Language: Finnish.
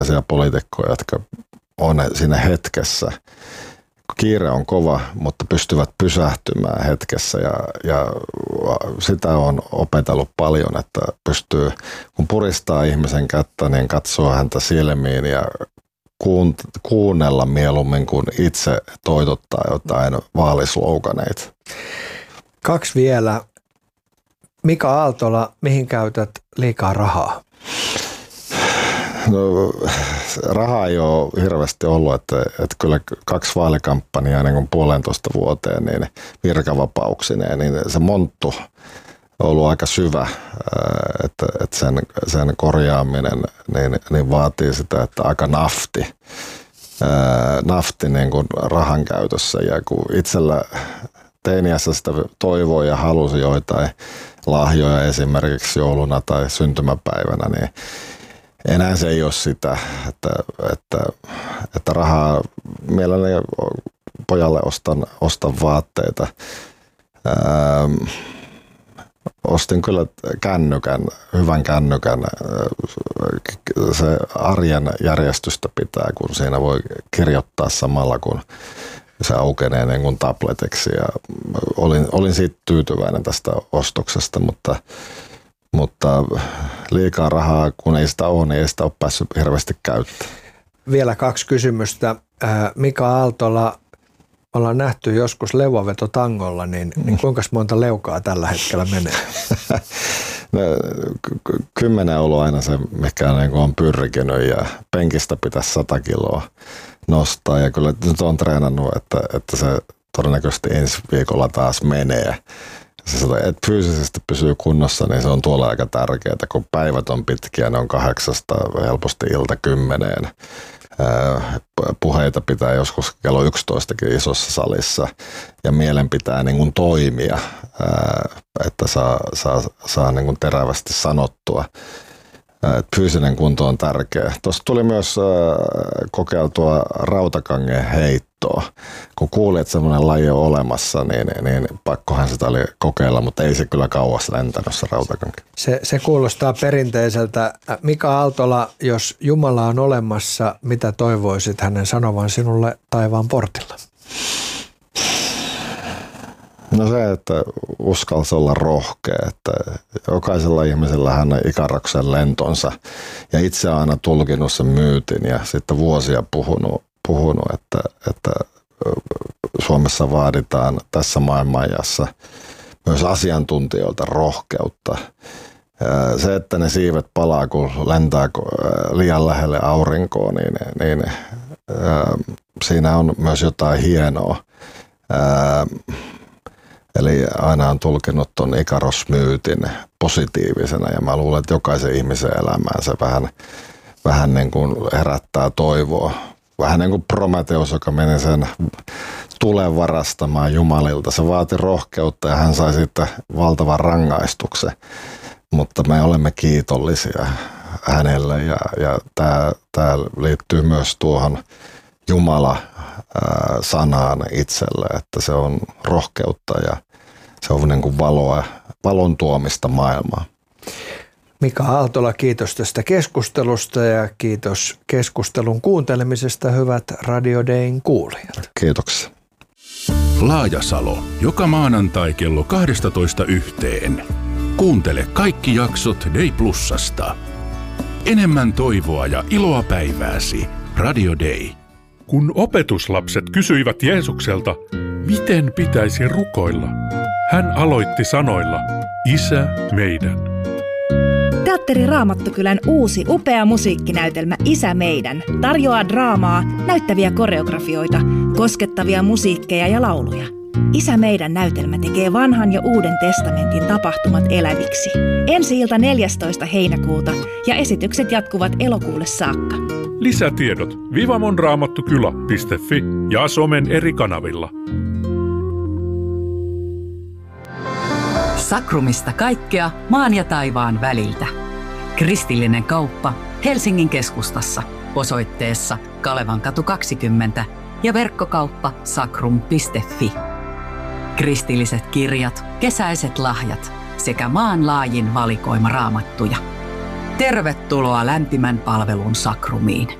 poliitikkoja, jotka on siinä hetkessä. Kiire on kova, mutta pystyvät pysähtymään hetkessä ja sitä on opetellut paljon, että pystyy, kun puristaa ihmisen kättä, niin katsoo häntä silmiin ja kuunnella mieluummin kuin itse toitottaa jotain vaalisloukaneita. 2 vielä. Mika Aaltola, mihin käytät liikaa rahaa? No, rahaa ei ole hirveästi ollut, että kyllä 2 vaalikampanjaa niin kuin 1,5 vuoteen niin virkavapauksineen, niin se monttu on ollut aika syvä, että sen korjaaminen niin vaatii sitä, että aika nafti niin kuin rahan käytössä, ja kun itsellä teiniässä sitä toivoi ja halusi joitain lahjoja esimerkiksi jouluna tai syntymäpäivänä, niin enää se ei ole sitä, että rahaa mielelläni pojalle ostan vaatteita. Ostin kyllä hyvän kännykän. Se arjen järjestystä pitää, kun siinä voi kirjoittaa samalla, kun se aukenee niin kuin tabletiksi. Ja olin siitä tyytyväinen tästä ostoksesta, mutta liikaa rahaa, kun ei sitä ole, niin ei sitä ole päässyt hirveästi käyttämään. Vielä 2 kysymystä. Mika Aaltola, ollaan nähty joskus leuvavetotangolla, niin kuinka monta leukaa tällä hetkellä menee? No, 10 on ollut aina se, mikä niin on pyrkinyt, ja penkistä pitäisi 100 kiloa nostaa. Ja kyllä nyt on treenannut, että se todennäköisesti ensi viikolla taas menee. Että fyysisesti pysyy kunnossa, niin se on tuolla aika tärkeää, kun päivät on pitkiä, ne on 8 helposti ilta 10. Puheita pitää joskus kello 11 isossa salissa, ja mielen pitää niin kuin toimia, että saa niin kuin terävästi sanottua. Fyysinen kunto on tärkeä. Tuossa tuli myös kokeiltua rautakangen heittoa. Kun kuulin, että semmoinen laji on olemassa, niin pakkohan sitä oli kokeilla, mutta ei se kyllä kauas lentänyt se rautakanki. Se kuulostaa perinteiseltä. Mika Aaltola, jos Jumala on olemassa, mitä toivoisit hänen sanovan sinulle taivaan portilla? No se, että uskalsi olla rohkea, että jokaisella ihmisellä hän Ikaroksen lentonsa, ja itse on aina tulkinut sen myytin ja sitten vuosia puhunut että Suomessa vaaditaan tässä maailmanajassa myös asiantuntijoilta rohkeutta. Se, että ne siivet palaa, kun lentää liian lähelle aurinkoa, niin siinä on myös jotain hienoa. Eli aina on tulkinut tuon Ikaros-myytin positiivisena, ja mä luulen, että jokaisen ihmisen elämään se vähän niin kuin herättää toivoa. Vähän niin kuin Prometheus, joka meni sen tulen varastamaan Jumalilta. Se vaati rohkeutta ja hän sai sitten valtavan rangaistuksen, mutta me olemme kiitollisia hänelle, ja tämä liittyy myös tuohon Jumala-sanaan itselle, että se on rohkeutta ja se on niin kuin valon tuomista maailmaa. Mika Aaltola, kiitos tästä keskustelusta ja kiitos keskustelun kuuntelemisesta, hyvät Radio Dayn kuulijat. Kiitoksia. Laajasalo, joka maanantai kello 12:00. Kuuntele kaikki jaksot Day Plusasta. Enemmän toivoa ja iloa päivääsi. Radio Day. Kun opetuslapset kysyivät Jeesukselta, miten pitäisi rukoilla, hän aloitti sanoilla, Isä meidän. Teatteri Raamattukylän uusi upea musiikkinäytelmä Isä meidän tarjoaa draamaa, näyttäviä koreografioita, koskettavia musiikkeja ja lauluja. Isä meidän näytelmä tekee vanhan ja uuden testamentin tapahtumat eläviksi. Ensi-ilta 14. heinäkuuta ja esitykset jatkuvat elokuulle saakka. Lisätiedot vivamonraamattukylä.fi ja somen eri kanavilla. Sakrumista kaikkea maan ja taivaan väliltä. Kristillinen kauppa Helsingin keskustassa osoitteessa Kalevankatu 20 ja verkkokauppa sakrum.fi. Kristilliset kirjat, kesäiset lahjat sekä maanlaajin valikoima raamattuja. Tervetuloa lämpimän palvelun sakrumiin.